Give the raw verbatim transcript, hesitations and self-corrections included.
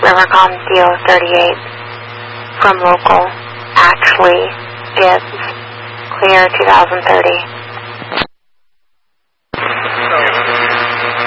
Rivercom D O thirty-eight from local Ashley Gibbs, clear two thousand thirty.